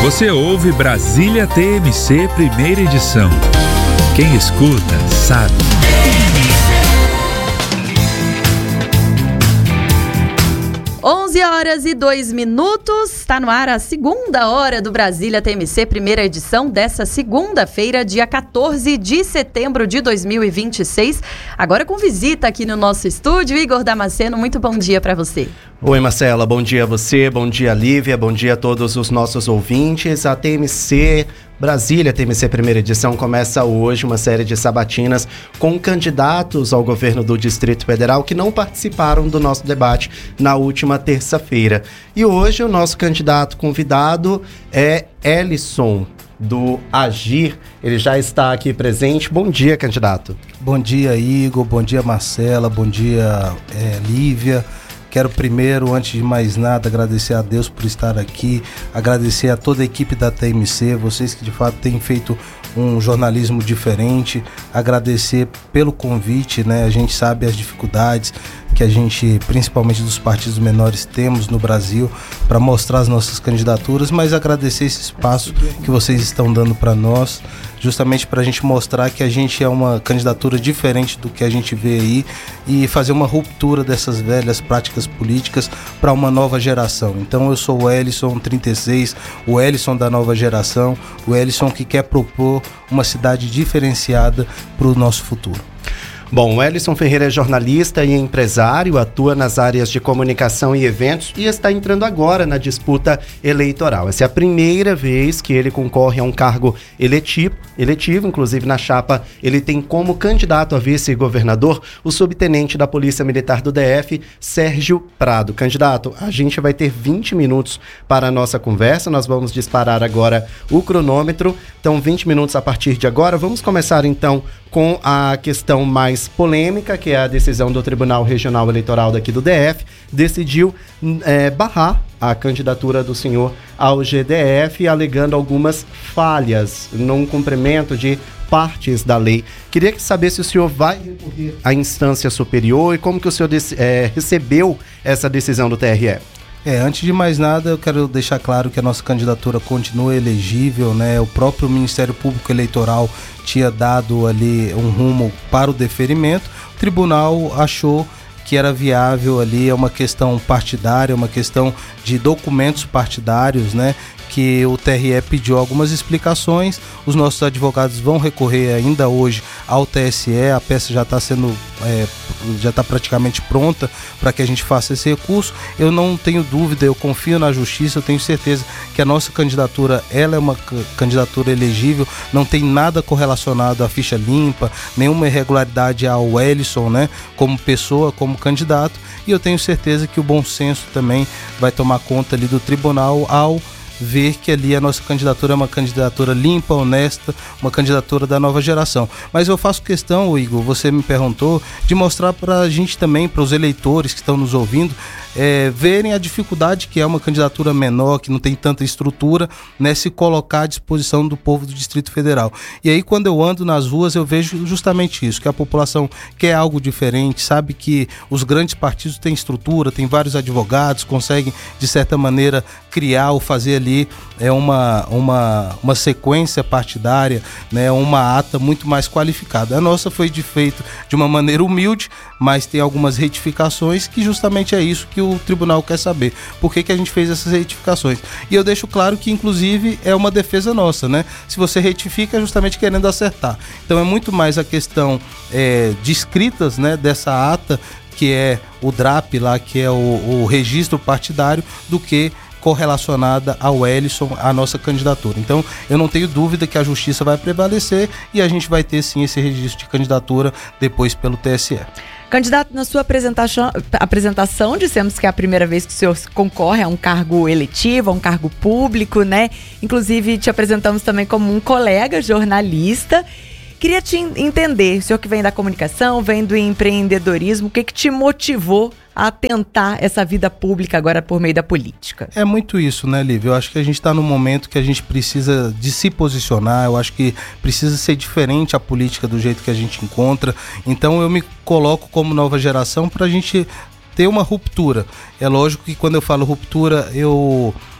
Você ouve Brasília TMC, primeira edição. Quem escuta, sabe. 11h02, está no ar a segunda hora do Brasília TMC, primeira edição dessa segunda-feira, dia 14 de setembro de 2026. Agora com visita aqui no nosso estúdio, Igor Damasceno, muito bom dia para você. Oi, Marcela, bom dia a você, bom dia, Lívia, bom dia a todos os nossos ouvintes. A TMC Brasília TMC primeira edição começa hoje uma série de sabatinas com candidatos ao governo do Distrito Federal que não participaram do nosso debate na última terça-feira. E hoje o nosso candidato convidado é Ellison, do Agir. Ele já está aqui presente. Bom dia, candidato. Bom dia, Igor. Bom dia, Marcela. Bom dia, Lívia. Quero primeiro, antes de mais nada, agradecer a Deus por estar aqui, agradecer a toda a equipe da TMC, vocês que de fato têm feito um jornalismo diferente, agradecer pelo convite, né? A gente sabe as dificuldades que a gente, principalmente dos partidos menores, temos no Brasil para mostrar as nossas candidaturas, mas agradecer esse espaço que vocês estão dando para nós, justamente para a gente mostrar que a gente é uma candidatura diferente do que a gente vê aí e fazer uma ruptura dessas velhas práticas políticas para uma nova geração. Então eu sou o Ellison 36, o Ellison da nova geração, o Ellison que quer propor uma cidade diferenciada para o nosso futuro. Bom, o Ellison Ferreira é jornalista e empresário, atua nas áreas de comunicação e eventos e está entrando agora na disputa eleitoral. Essa é a primeira vez que ele concorre a um cargo eletivo, inclusive na chapa ele tem como candidato a vice-governador o subtenente da Polícia Militar do DF, Sérgio Prado. Candidato, a gente vai ter 20 minutos para a nossa conversa, nós vamos disparar agora o cronômetro, então 20 minutos a partir de agora. Vamos começar então com a questão mais polêmica, que é a decisão do Tribunal Regional Eleitoral daqui do DF, decidiu barrar a candidatura do senhor ao GDF, alegando algumas falhas no cumprimento de partes da lei. Queria saber se o senhor vai recorrer à instância superior e como que o senhor recebeu essa decisão do TRE. Antes de mais nada, eu quero deixar claro que a nossa candidatura continua elegível, né? O próprio Ministério Público Eleitoral tinha dado ali um rumo para o deferimento. O tribunal achou que era viável ali, é uma questão partidária, uma questão de documentos partidários, né? Que o TRE pediu algumas explicações, os nossos advogados vão recorrer ainda hoje ao TSE, a peça já está já está praticamente pronta para que a gente faça esse recurso. Eu não tenho dúvida, eu confio na justiça, eu tenho certeza que a nossa candidatura, ela é uma candidatura elegível, não tem nada correlacionado à ficha limpa, nenhuma irregularidade ao Ellison, né, como pessoa, como candidato, e eu tenho certeza que o bom senso também vai tomar conta ali do tribunal ao ver que ali a nossa candidatura é uma candidatura limpa, honesta, uma candidatura da nova geração. Mas eu faço questão, Igor, você me perguntou, de mostrar para a gente também, para os eleitores que estão nos ouvindo, verem a dificuldade que é uma candidatura menor, que não tem tanta estrutura, né, se colocar à disposição do povo do Distrito Federal. E aí quando eu ando nas ruas eu vejo justamente isso, que a população quer algo diferente, sabe que os grandes partidos têm estrutura, tem vários advogados, conseguem de certa maneira criar ou fazer ali uma sequência partidária, né, uma ata muito mais qualificada. A nossa foi feita de uma maneira humilde, mas tem algumas retificações que justamente é isso que o tribunal quer saber. Por que a gente fez essas retificações? E eu deixo claro que inclusive é uma defesa nossa, né? Se você retifica é justamente querendo acertar. Então é muito mais a questão de escritas, né, dessa ata, que é o DRAP lá, que é o registro partidário, do que correlacionada ao Ellison, a nossa candidatura. Então, eu não tenho dúvida que a justiça vai prevalecer e a gente vai ter sim esse registro de candidatura depois pelo TSE. Candidato, na sua apresentação, dissemos que é a primeira vez que o senhor concorre a um cargo eletivo, a um cargo público, né? Inclusive, te apresentamos também como um colega jornalista. Queria te entender, o senhor que vem da comunicação, vem do empreendedorismo, o que te motivou a tentar essa vida pública agora por meio da política? É muito isso, né, Lívia? Eu acho que a gente está num momento que a gente precisa de se posicionar, eu acho que precisa ser diferente a política do jeito que a gente encontra. Então eu me coloco como nova geração para a gente ter uma ruptura. É lógico que quando eu falo ruptura, eu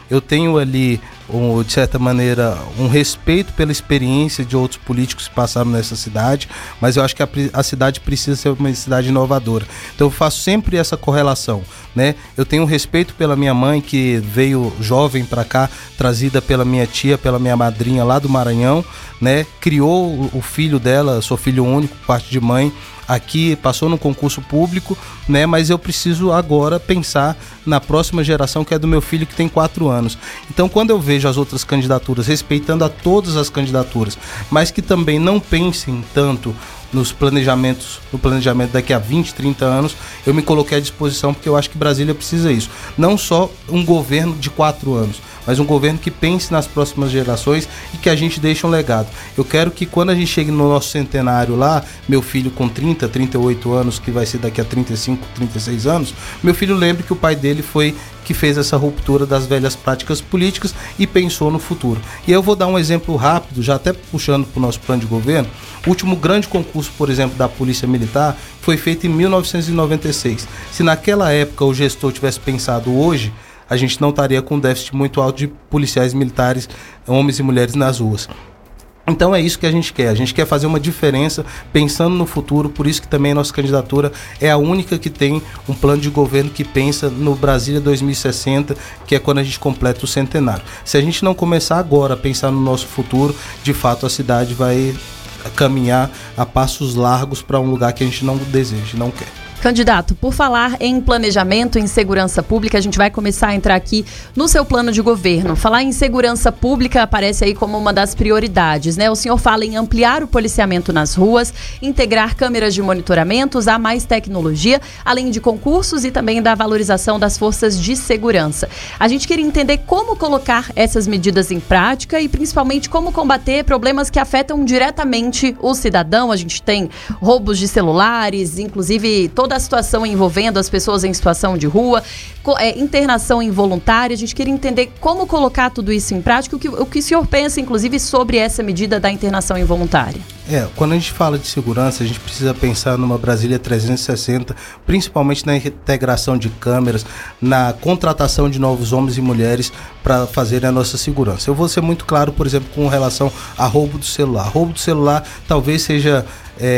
eu tenho ali, de certa maneira, um respeito pela experiência de outros políticos que passaram nessa cidade, mas eu acho que a cidade precisa ser uma cidade inovadora. Então eu faço sempre essa correlação, né? Eu tenho um respeito pela minha mãe, que veio jovem para cá, trazida pela minha tia, pela minha madrinha lá do Maranhão, né? Criou o filho dela, sou filho único, parte de mãe, aqui, passou no concurso público, né? Mas eu preciso agora pensar na próxima geração, que é do meu filho, que tem 4 anos. Então, quando eu vejo as outras candidaturas, respeitando a todas as candidaturas, mas que também não pensem tanto no planejamento daqui a 20, 30 anos, eu me coloquei à disposição, porque eu acho que Brasília precisa disso. Não só um governo de 4 anos, mas um governo que pense nas próximas gerações e que a gente deixe um legado. Eu quero que quando a gente chegue no nosso centenário lá, meu filho com 30, 38 anos, que vai ser daqui a 35, 36 anos, meu filho lembre que o pai dele foi que fez essa ruptura das velhas práticas políticas e pensou no futuro. E eu vou dar um exemplo rápido, já até puxando para o nosso plano de governo. O último grande concurso, por exemplo, da Polícia Militar foi feito em 1996. Se naquela época o gestor tivesse pensado hoje, a gente não estaria com um déficit muito alto de policiais militares, homens e mulheres nas ruas. Então é isso que a gente quer fazer uma diferença pensando no futuro, por isso que também a nossa candidatura é a única que tem um plano de governo que pensa no Brasília 2060, que é quando a gente completa o centenário. Se a gente não começar agora a pensar no nosso futuro, de fato a cidade vai caminhar a passos largos para um lugar que a gente não deseja, não quer. Candidato, por falar em planejamento, em segurança pública, a gente vai começar a entrar aqui no seu plano de governo. Falar em segurança pública aparece aí como uma das prioridades, né? O senhor fala em ampliar o policiamento nas ruas, integrar câmeras de monitoramento, usar mais tecnologia, além de concursos e também da valorização das forças de segurança. A gente queria entender como colocar essas medidas em prática e principalmente como combater problemas que afetam diretamente o cidadão. A gente tem roubos de celulares, inclusive toda a situação envolvendo as pessoas em situação de rua, internação involuntária. A gente queria entender como colocar tudo isso em prática, o que o senhor pensa, inclusive, sobre essa medida da internação involuntária. Quando a gente fala de segurança, a gente precisa pensar numa Brasília 360, principalmente na integração de câmeras, na contratação de novos homens e mulheres para fazerem a nossa segurança. Eu vou ser muito claro, por exemplo, com relação a roubo do celular. Roubo do celular talvez seja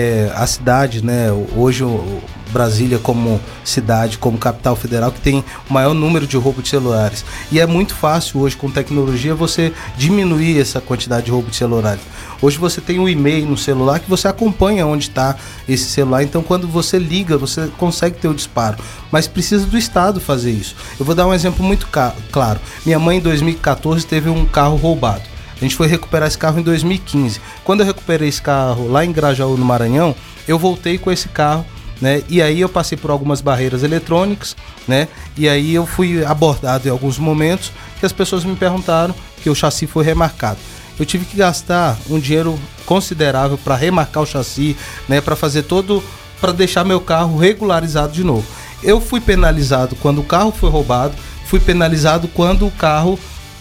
a cidade, né? Hoje Brasília como cidade, como capital federal, que tem o maior número de roubo de celulares. E é muito fácil hoje, com tecnologia, você diminuir essa quantidade de roubo de celulares. Hoje você tem um e-mail no celular que você acompanha onde está esse celular, então quando você liga, você consegue ter o disparo. Mas precisa do Estado fazer isso. Eu vou dar um exemplo muito claro. Minha mãe, em 2014, teve um carro roubado. A gente foi recuperar esse carro em 2015. Quando eu recuperei esse carro lá em Grajaú, no Maranhão, eu voltei com esse carro, né? E aí eu passei por algumas barreiras eletrônicas, né? E aí eu fui abordado em alguns momentos que as pessoas me perguntaram que o chassi foi remarcado. Eu tive que gastar um dinheiro considerável para remarcar o chassi, né? Para deixar meu carro regularizado de novo. Eu fui penalizado quando o carro foi roubado, fui penalizado quando o carro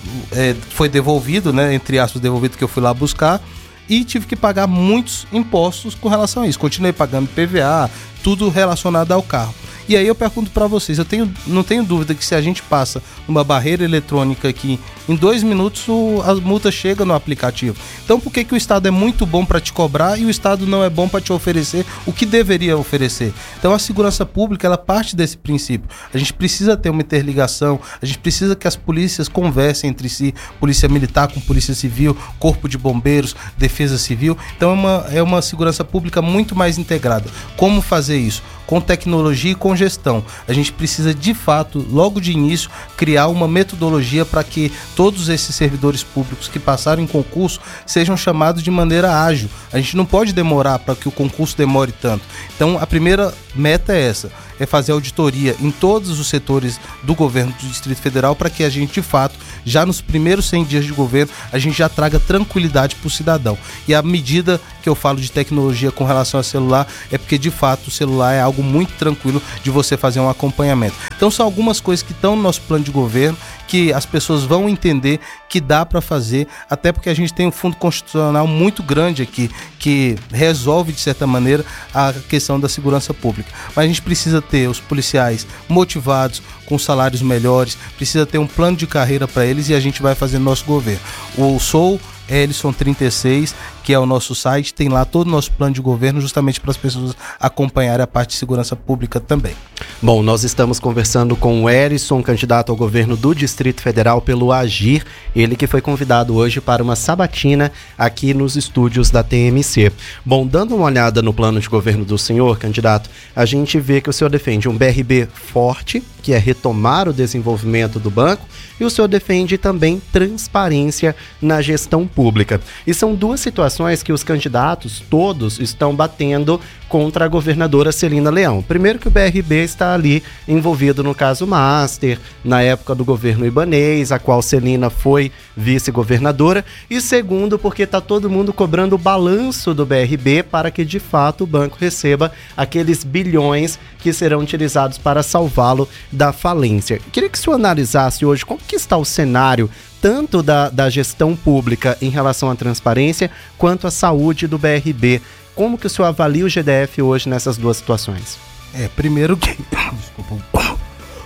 foi devolvido, né, entre aspas, devolvido, que eu fui lá buscar, e tive que pagar muitos impostos com relação a isso. Continuei pagando PVA, tudo relacionado ao carro. E aí eu pergunto para vocês, não tenho dúvida que se a gente passa uma barreira eletrônica aqui, em 2 minutos a multa chega no aplicativo. Então por que o Estado é muito bom para te cobrar e o Estado não é bom para te oferecer o que deveria oferecer? Então a segurança pública, ela parte desse princípio. A gente precisa ter uma interligação, a gente precisa que as polícias conversem entre si, polícia militar com polícia civil, corpo de bombeiros, defesa civil. Então é uma segurança pública muito mais integrada. Como fazer isso? Com tecnologia e com gestão. A gente precisa, de fato, logo de início, criar uma metodologia para que todos esses servidores públicos que passaram em concurso sejam chamados de maneira ágil. A gente não pode demorar para que o concurso demore tanto. Então, a primeira meta é essa, é fazer auditoria em todos os setores do governo do Distrito Federal para que a gente, de fato, já nos primeiros 100 dias de governo, a gente já traga tranquilidade para o cidadão. E a medida que eu falo de tecnologia com relação ao celular é porque, de fato, o celular é algo algo muito tranquilo de você fazer um acompanhamento. Então são algumas coisas que estão no nosso plano de governo, que as pessoas vão entender que dá para fazer, até porque a gente tem um fundo constitucional muito grande aqui, que resolve, de certa maneira, a questão da segurança pública. Mas a gente precisa ter os policiais motivados, com salários melhores, precisa ter um plano de carreira para eles, e a gente vai fazer no nosso governo. O Sou Ellison 36, que é o nosso site, tem lá todo o nosso plano de governo, justamente para as pessoas acompanharem a parte de segurança pública também. Bom, nós estamos conversando com o Ellison, candidato ao governo do Distrito Federal pelo Agir, ele que foi convidado hoje para uma sabatina aqui nos estúdios da TMC. Bom, dando uma olhada no plano de governo do senhor, candidato, a gente vê que o senhor defende um BRB forte, que é retomar o desenvolvimento do banco, e o senhor defende também transparência na gestão pública. E são duas situações que os candidatos todos estão batendo contra a governadora Celina Leão. Primeiro, que o BRB está ali envolvido no caso Master, na época do governo Ibanez, a qual Celina foi vice-governadora. E segundo, porque está todo mundo cobrando o balanço do BRB para que de fato o banco receba aqueles bilhões que serão utilizados para salvá-lo da falência. Queria que o senhor analisasse hoje como que está o cenário tanto da gestão pública em relação à transparência quanto à saúde do BRB. Como que o senhor avalia o GDF hoje nessas duas situações? Primeiro que o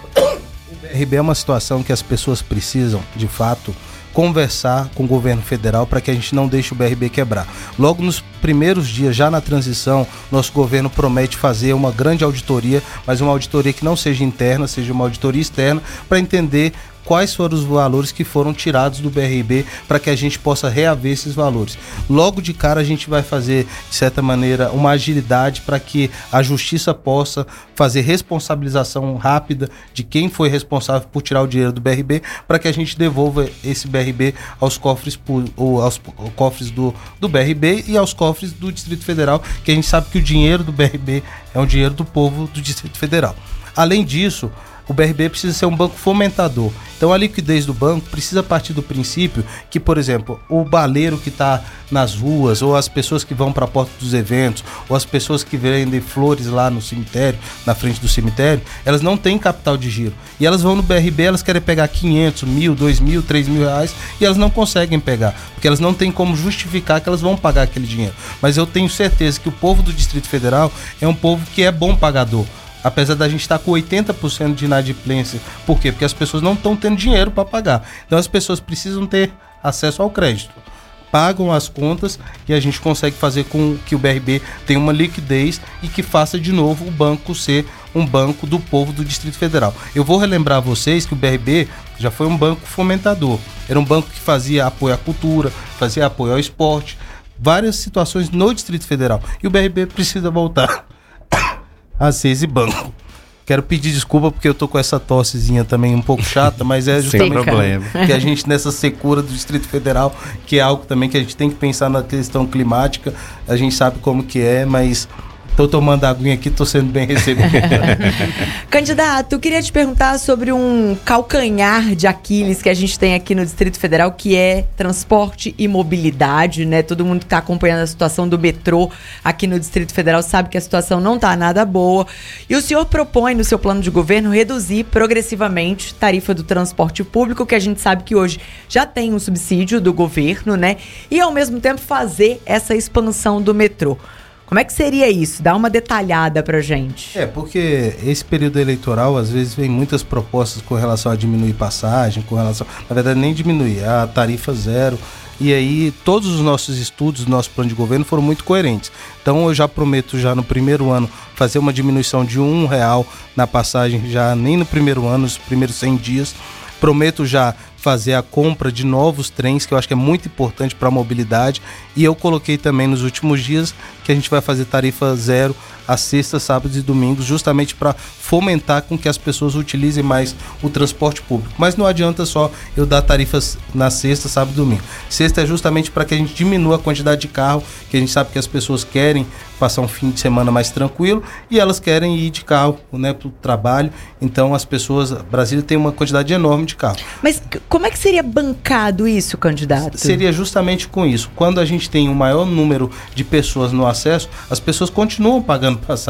BRB é uma situação que as pessoas precisam, de fato, conversar com o governo federal para que a gente não deixe o BRB quebrar. Logo nos primeiros dias, já na transição, nosso governo promete fazer uma grande auditoria, mas uma auditoria que não seja interna, seja uma auditoria externa, para entender quais foram os valores que foram tirados do BRB para que a gente possa reaver esses valores. Logo de cara a gente vai fazer, de certa maneira, uma agilidade para que a justiça possa fazer responsabilização rápida de quem foi responsável por tirar o dinheiro do BRB, para que a gente devolva esse BRB aos cofres, aos cofres do BRB e aos cofres do Distrito Federal, que a gente sabe que o dinheiro do BRB é um dinheiro do povo do Distrito Federal. Além disso, o BRB precisa ser um banco fomentador. Então a liquidez do banco precisa partir do princípio que, por exemplo, o baleiro que está nas ruas, ou as pessoas que vão para a porta dos eventos, ou as pessoas que vendem flores lá no cemitério, na frente do cemitério, elas não têm capital de giro. E elas vão no BRB, elas querem pegar 500, 1.000, 2.000, 3.000 reais, e elas não conseguem pegar, porque elas não têm como justificar que elas vão pagar aquele dinheiro. Mas eu tenho certeza que o povo do Distrito Federal é um povo que é bom pagador. Apesar da gente estar com 80% de inadimplência. Por quê? Porque as pessoas não estão tendo dinheiro para pagar. Então as pessoas precisam ter acesso ao crédito. Pagam as contas e a gente consegue fazer com que o BRB tenha uma liquidez e que faça de novo o banco ser um banco do povo do Distrito Federal. Eu vou relembrar a vocês que o BRB já foi um banco fomentador. Era um banco que fazia apoio à cultura, fazia apoio ao esporte, várias situações no Distrito Federal. E o BRB precisa voltar a ser esse banco. Quero pedir desculpa porque eu tô com essa tossezinha também um pouco chata, mas é justamente sem problema. Que a gente nessa secura do Distrito Federal, que é algo também que a gente tem que pensar na questão climática, a gente sabe como que é, mas tô tomando aguinha aqui, tô sendo bem recebido. Candidato, eu queria te perguntar sobre um calcanhar de Aquiles que a gente tem aqui no Distrito Federal, que é transporte e mobilidade, né? Todo mundo que está acompanhando a situação do metrô aqui no Distrito Federal sabe que a situação não está nada boa. E o senhor propõe no seu plano de governo reduzir progressivamente a tarifa do transporte público, que a gente sabe que hoje já tem um subsídio do governo, né? E ao mesmo tempo fazer essa expansão do metrô. Como é que seria isso? Dá uma detalhada pra gente. Porque esse período eleitoral, às vezes, vem muitas propostas com relação a diminuir passagem, com relação... Na verdade, nem diminuir, a tarifa zero. E aí, todos os nossos estudos, nosso plano de governo foram muito coerentes. Então, eu já prometo, já no primeiro ano, fazer uma diminuição de R$1 na passagem, já nem no primeiro ano, nos primeiros 100 dias. Prometo já fazer a compra de novos trens, que eu acho que é muito importante para a mobilidade. E eu coloquei também nos últimos dias que a gente vai fazer tarifa zero às sextas, sábados e domingos, justamente para fomentar com que as pessoas utilizem mais o transporte público. Mas não adianta só eu dar tarifas na sexta, sábado e domingo. Sexta é justamente para que a gente diminua a quantidade de carro, que a gente sabe que as pessoas querem passar um fim de semana mais tranquilo e elas querem ir de carro, né, para o trabalho. Então as pessoas, Brasília tem uma quantidade enorme de carro. Mas como é que seria bancado isso, candidato? Seria justamente com isso. Quando a gente tem um maior número de pessoas no acesso, as pessoas continuam pagando passagem.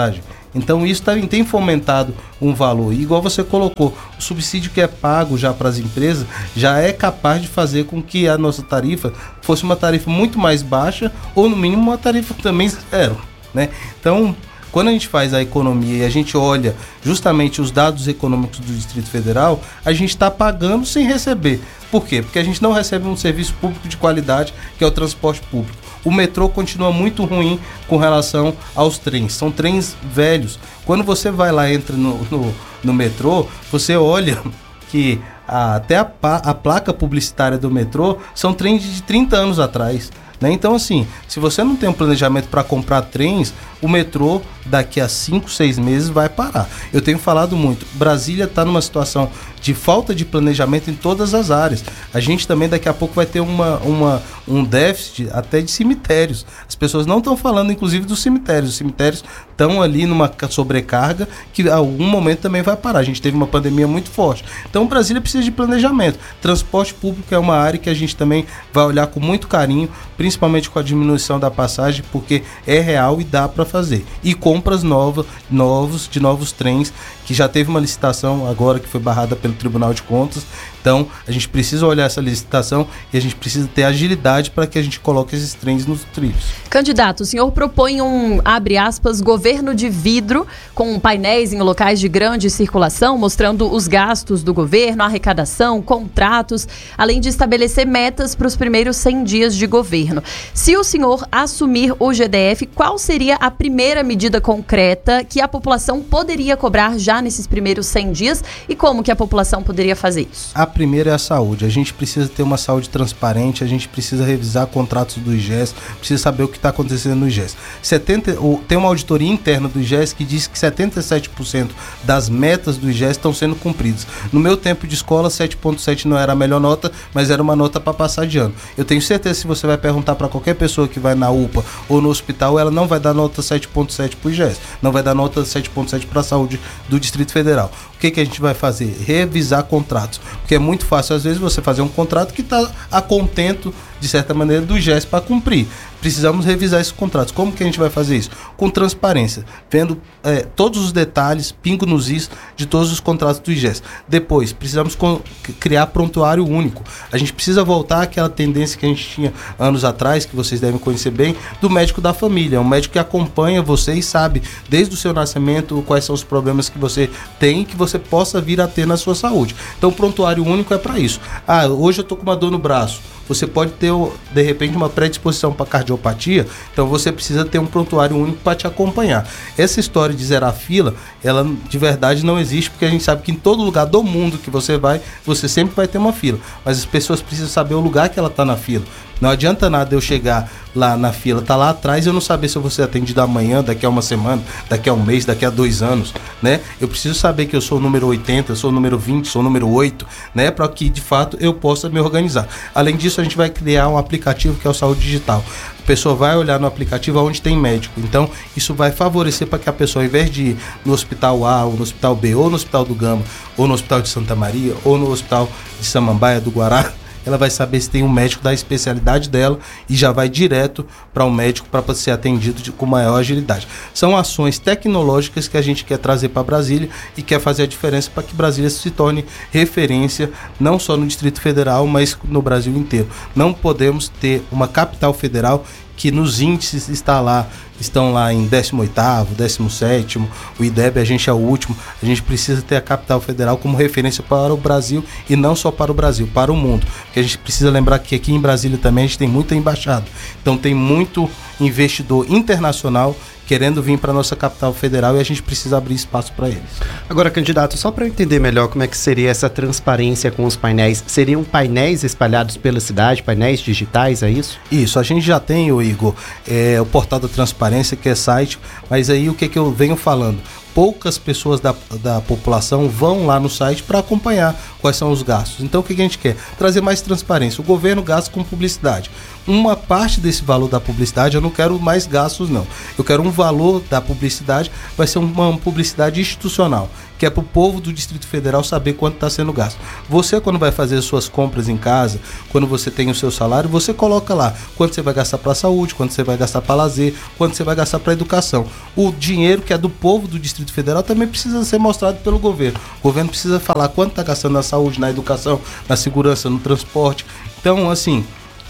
Então isso tem fomentado um valor. E igual você colocou, o subsídio que é pago já para as empresas já é capaz de fazer com que a nossa tarifa fosse uma tarifa muito mais baixa ou no mínimo uma tarifa também zero, né? Então, quando a gente faz a economia e a gente olha justamente os dados econômicos do Distrito Federal, a gente está pagando sem receber. Por quê? Porque a gente não recebe um serviço público de qualidade, que é o transporte público. O metrô continua muito ruim com relação aos trens. São trens velhos. Quando você vai lá, entra no metrô, você olha que até a placa publicitária do metrô são trens de 30 anos atrás. Né? Então, assim, se você não tem um planejamento para comprar trens, o metrô daqui a 5, 6 meses vai parar. Eu tenho falado muito, Brasília está numa situação de falta de planejamento em todas as áreas. A gente também daqui a pouco vai ter um déficit até de cemitérios. As pessoas não estão falando, inclusive, dos cemitérios. Os cemitérios estão ali numa sobrecarga que a algum momento também vai parar. A gente teve uma pandemia muito forte. Então, Brasília precisa de planejamento. Transporte público é uma área que a gente também vai olhar com muito carinho, principalmente com a diminuição da passagem, porque é real e dá para fazer. E compras de novos trens, que já teve uma licitação agora que foi barrada pelo Tribunal de Contas. Então, a gente precisa olhar essa licitação e a gente precisa ter agilidade para que a gente coloque esses trens nos trilhos. Candidato, o senhor propõe um, abre aspas, governo de vidro, com painéis em locais de grande circulação, mostrando os gastos do governo, a arrecadação, contratos, além de estabelecer metas para os primeiros 100 dias de governo. Se o senhor assumir o GDF, qual seria a primeira medida concreta que a população poderia cobrar já nesses primeiros 100 dias e como que a população poderia fazer isso? A primeira é a saúde. A gente precisa ter uma saúde transparente, a gente precisa revisar contratos do IGES, precisa saber o que está acontecendo no IGES. Tem uma auditoria interna do IGES que diz que 77% das metas do IGES estão sendo cumpridas. No meu tempo de escola, 7.7 não era a melhor nota, mas era uma nota para passar de ano. Eu tenho certeza que se você vai perguntar para qualquer pessoa que vai na UPA ou no hospital, ela não vai dar nota 7.7 para o IGES, não vai dar nota 7.7 para a saúde do Distrito Federal. O que a gente vai fazer? Revisar contratos. Porque é muito fácil, às vezes, você fazer um contrato que está a contento, de certa maneira, do IGES para cumprir. Precisamos revisar esses contratos. Como que a gente vai fazer isso? Com transparência, vendo todos os detalhes, pingo nos is de todos os contratos do IGES. Depois, precisamos criar prontuário único. A gente precisa voltar àquela tendência que a gente tinha anos atrás, que vocês devem conhecer bem, do médico da família. É um médico que acompanha você e sabe, desde o seu nascimento, quais são os problemas que você tem e que você possa vir a ter na sua saúde. Então, o prontuário único é para isso. Hoje eu estou com uma dor no braço. Você pode ter, de repente, uma predisposição para cardiopatia, então você precisa ter um prontuário único para te acompanhar. Essa história de zerar fila, ela de verdade não existe, porque a gente sabe que em todo lugar do mundo que você vai, você sempre vai ter uma fila. Mas as pessoas precisam saber o lugar que ela está na fila. Não adianta nada eu chegar lá na fila, tá lá atrás e eu não saber se eu vou ser atendido amanhã, daqui a uma semana, daqui a um mês, daqui a 2 anos, né? Eu preciso saber que eu sou o número 80, eu sou o número 20, sou o número 8, né? Para que, de fato, eu possa me organizar. Além disso, a gente vai criar um aplicativo que é o Saúde Digital. A pessoa vai olhar no aplicativo onde tem médico. Então, isso vai favorecer para que a pessoa, ao invés de ir no hospital A, ou no hospital B, ou no hospital do Gama, ou no hospital de Santa Maria, ou no hospital de Samambaia, do Guará, ela vai saber se tem um médico da especialidade dela e já vai direto para um médico para ser atendido com maior agilidade. São ações tecnológicas que a gente quer trazer para Brasília e quer fazer a diferença para que Brasília se torne referência não só no Distrito Federal, mas no Brasil inteiro. Não podemos ter uma capital federal que nos índices estão lá em 18º, 17º, o IDEB a gente é o último. A gente precisa ter a capital federal como referência para o Brasil e não só para o Brasil, para o mundo. Porque a gente precisa lembrar que aqui em Brasília também a gente tem muita embaixada. Então tem muito investidor internacional querendo vir para a nossa capital federal e a gente precisa abrir espaço para eles. Agora, candidato, só para eu entender melhor como é que seria essa transparência com os painéis, seriam painéis espalhados pela cidade, painéis digitais, é isso? Isso, a gente já tem, Igor, o Portal da Transparência, que é site, mas aí o que eu venho falando? Poucas pessoas da população vão lá no site para acompanhar quais são os gastos. Então o que a gente quer? Trazer mais transparência. O governo gasta com publicidade. Uma parte desse valor da publicidade, eu não quero mais gastos, não. Eu quero um valor da publicidade, vai ser uma publicidade institucional, que é para o povo do Distrito Federal saber quanto está sendo gasto. Você, quando vai fazer suas compras em casa, quando você tem o seu salário, você coloca lá quanto você vai gastar para a saúde, quanto você vai gastar para lazer, quanto você vai gastar para a educação. O dinheiro que é do povo do Distrito Federal também precisa ser mostrado pelo governo. O governo precisa falar quanto está gastando na saúde, na educação, na segurança, no transporte. Então, assim,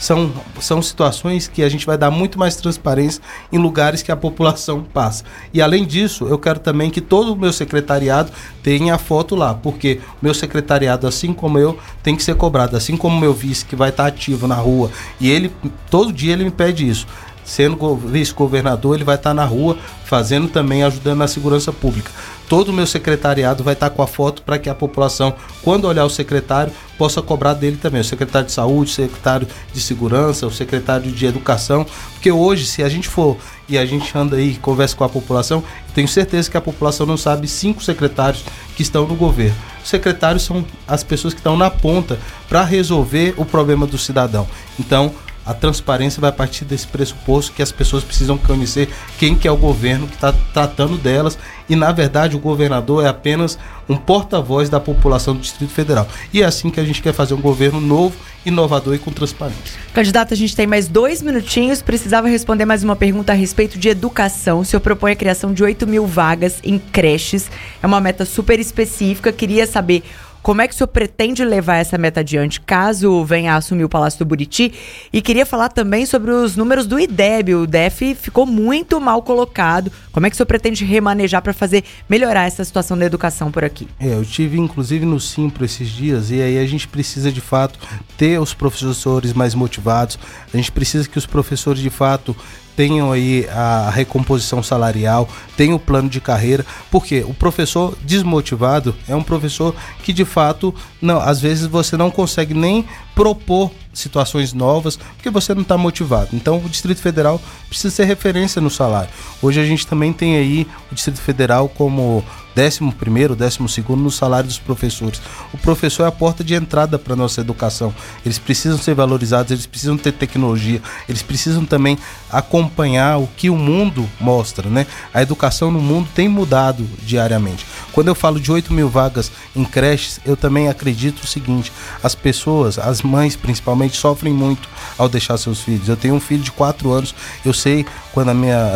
são situações que a gente vai dar muito mais transparência em lugares que a população passa. E além disso, eu quero também que todo o meu secretariado tenha a foto lá, porque o meu secretariado, assim como eu, tem que ser cobrado, assim como o meu vice, que vai estar ativo na rua, e ele, todo dia ele me pede isso. Sendo vice-governador, ele vai estar na rua fazendo também, ajudando na segurança pública. Todo o meu secretariado vai estar com a foto para que a população, quando olhar o secretário, possa cobrar dele também. O secretário de saúde, o secretário de segurança, o secretário de educação. Porque hoje, se a gente for e a gente anda aí e conversa com a população, tenho certeza que a população não sabe 5 secretários que estão no governo. Os secretários são as pessoas que estão na ponta para resolver o problema do cidadão. Então, a transparência vai partir desse pressuposto que as pessoas precisam conhecer quem que é o governo que está tratando delas, e na verdade o governador é apenas um porta-voz da população do Distrito Federal. E é assim que a gente quer fazer um governo novo, inovador e com transparência. Candidato, a gente tem mais 2 minutinhos, precisava responder mais uma pergunta a respeito de educação. O senhor propõe a criação de 8.000 vagas em creches, é uma meta super específica, queria saber como é que o senhor pretende levar essa meta adiante, caso venha a assumir o Palácio do Buriti? E queria falar também sobre os números do IDEB. O DF ficou muito mal colocado. Como é que o senhor pretende remanejar para melhorar essa situação da educação por aqui? Eu tive inclusive no Simpro esses dias, e aí a gente precisa de fato ter os professores mais motivados. A gente precisa que os professores de fato tenham aí a recomposição salarial, tenham o plano de carreira, porque o professor desmotivado é um professor que de fato, às vezes você não consegue nem propor situações novas, porque você não está motivado. Então o Distrito Federal precisa ser referência no salário. Hoje a gente também tem aí o Distrito Federal como 11º, 12º no salário dos professores. O professor é a porta de entrada para a nossa educação. Eles precisam ser valorizados, eles precisam ter tecnologia, eles precisam também acompanhar o que o mundo mostra, né? A educação no mundo tem mudado diariamente. Quando eu falo de 8.000 vagas em creches, eu também acredito o seguinte: as pessoas, as mães principalmente, sofrem muito ao deixar seus filhos. Eu tenho um filho de 4 anos, eu sei quando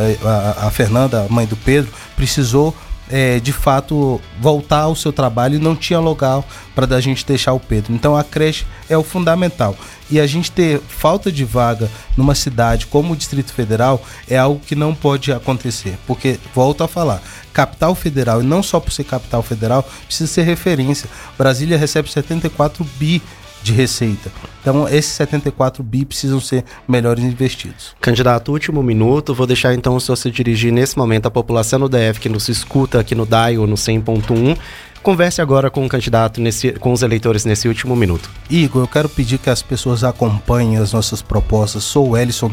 a Fernanda, a mãe do Pedro, precisou de fato voltar ao seu trabalho e não tinha local para a gente deixar o Pedro. Então a creche é o fundamental, e a gente ter falta de vaga numa cidade como o Distrito Federal é algo que não pode acontecer, porque, volto a falar, capital federal, e não só por ser capital federal, precisa ser referência. Brasília recebe 74 bi de receita. Então, esses 74 bi precisam ser melhores investidos. Candidato, último minuto, vou deixar então o senhor se dirigir nesse momento à população do DF que nos escuta aqui no DAIO, no 100.1. Converse agora com o candidato, com os eleitores nesse último minuto. Igor, eu quero pedir que as pessoas acompanhem as nossas propostas. Sou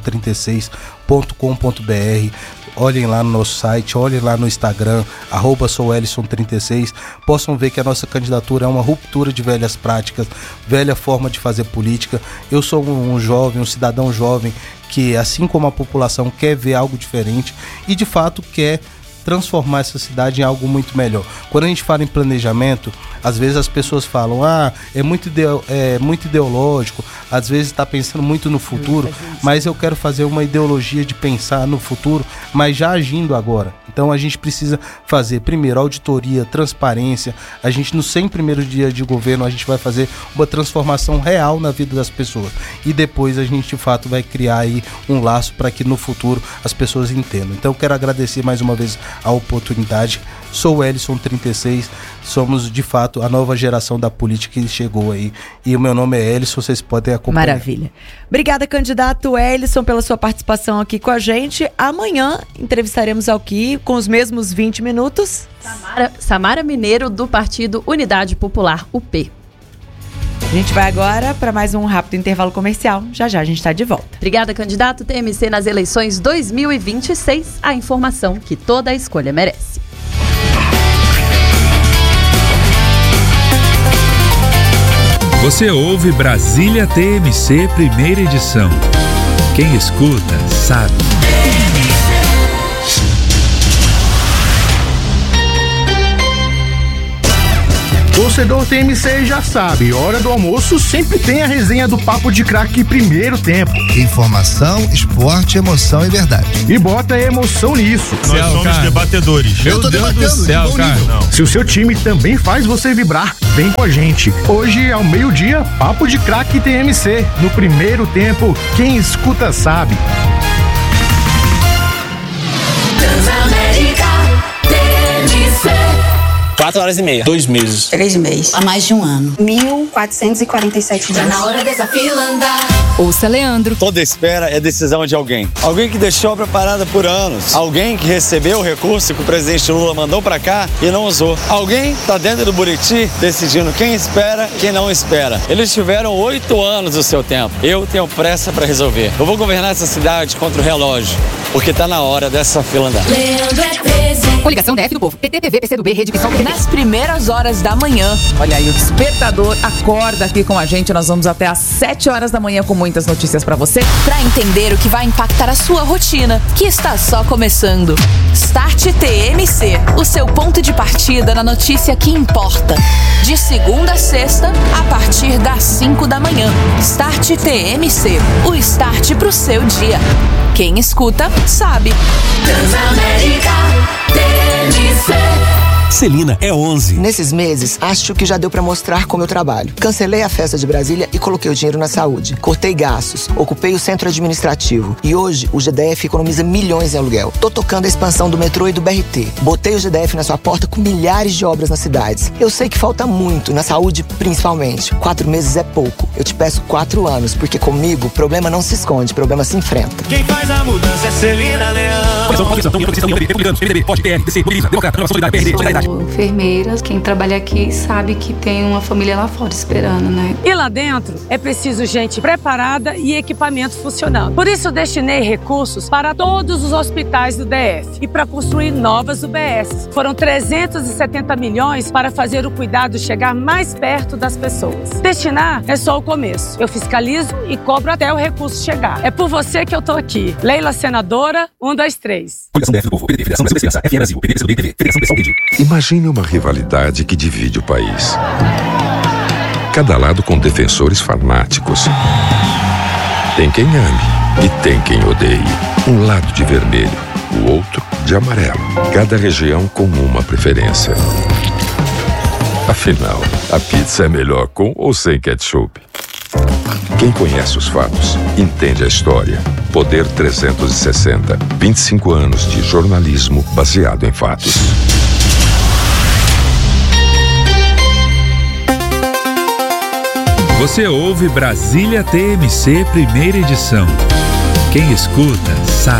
Ellison36.com.br. Olhem lá no nosso site, olhem lá no Instagram, @souellison36. Possam ver que a nossa candidatura é uma ruptura de velhas práticas, velha forma de fazer política. Eu sou um jovem, um cidadão jovem que, assim como a população, quer ver algo diferente e de fato quer transformar essa cidade em algo muito melhor. Quando a gente fala em planejamento, às vezes as pessoas falam, é muito ideológico, às vezes está pensando muito no futuro, mas eu quero fazer uma ideologia de pensar no futuro, mas já agindo agora. Então a gente precisa fazer, primeiro, auditoria, transparência. A gente, nos 100 primeiros dias de governo, a gente vai fazer uma transformação real na vida das pessoas. E depois a gente, de fato, vai criar aí um laço para que no futuro as pessoas entendam. Então eu quero agradecer mais uma vez a oportunidade. Sou o Ellison36, somos de fato a nova geração da política que chegou aí, e o meu nome é Ellison, vocês podem acompanhar. Maravilha. Obrigada, candidato Ellison, pela sua participação aqui com a gente. Amanhã entrevistaremos aqui com os mesmos 20 minutos Samara Mineiro, do Partido Unidade Popular, UP. A gente vai agora para mais um rápido intervalo comercial. Já já a gente está de volta. Obrigada, candidato. TMC nas eleições 2026. A informação que toda a escolha merece. Você ouve Brasília TMC, primeira edição. Quem escuta, sabe. Torcedor TMC já sabe, hora do almoço sempre tem a resenha do Papo de Craque primeiro tempo. Informação, esporte, emoção e verdade. E bota emoção nisso. Nós somos debatedores. Eu tô debatendo, de bom nível. Se o seu time também faz você vibrar, vem com a gente. Hoje, ao meio-dia, Papo de Craque TMC. No primeiro tempo, quem escuta sabe. Transamérica TMC. 4h30. 2 meses. 3 meses. Há mais de um ano. 1.447 dias. Na hora dessa fila andar. Ouça Leandro. Toda espera é decisão de alguém. Alguém que deixou a obra parada por anos. Alguém que recebeu o recurso que o presidente Lula mandou pra cá e não usou. Alguém tá dentro do Buriti decidindo quem espera e quem não espera. Eles tiveram 8 anos do seu tempo. Eu tenho pressa pra resolver. Eu vou governar essa cidade contra o relógio, porque tá na hora dessa fila andar. Leandro é 13. Coligação DF do Povo. PT, PV, PCdoB, Rede Pissol. Nas primeiras horas da manhã. Olha aí, o despertador acorda aqui com a gente. Nós vamos até às 7 horas da manhã com muitas notícias pra você. Pra entender o que vai impactar a sua rotina, que está só começando. Start TMC, o seu ponto de partida na notícia que importa. De segunda a sexta, a partir das 5 da manhã. Start TMC, o start pro seu dia. Quem escuta, sabe. Transamérica TMC. Celina é 11. Nesses meses, acho que já deu pra mostrar como eu trabalho. Cancelei a festa de Brasília e coloquei o dinheiro na saúde. Cortei gastos, ocupei o centro administrativo. E hoje, o GDF economiza milhões em aluguel. Tô tocando a expansão do metrô e do BRT. Botei o GDF na sua porta com milhares de obras nas cidades. Eu sei que falta muito, na saúde principalmente. 4 meses é pouco. Eu te peço 4 anos, porque comigo, problema não se esconde, problema se enfrenta. Quem faz a mudança é Celina Leão. Enfermeiras, quem trabalha aqui sabe que tem uma família lá fora esperando, né? E lá dentro é preciso gente preparada e equipamento funcionando. Por isso destinei recursos para todos os hospitais do DF e para construir novas UBS. Foram 370 milhões para fazer o cuidado chegar mais perto das pessoas. Destinar é só o começo. Eu fiscalizo e cobro até o recurso chegar. É por você que eu tô aqui. Leila Senadora, 1, 2, 3. Coligação DF do Povo, PT, Federação Brasil da Esperança, FE Brasil, PT, PCdoB, TV, Federação Pessoal Rede. Imagine uma rivalidade que divide o país. Cada lado com defensores fanáticos. Tem quem ame e tem quem odeie. Um lado de vermelho, o outro de amarelo. Cada região com uma preferência. Afinal, a pizza é melhor com ou sem ketchup? Quem conhece os fatos, entende a história. Poder 360. 25 anos de jornalismo baseado em fatos. Você ouve Brasília TMC, primeira edição. Quem escuta, sabe.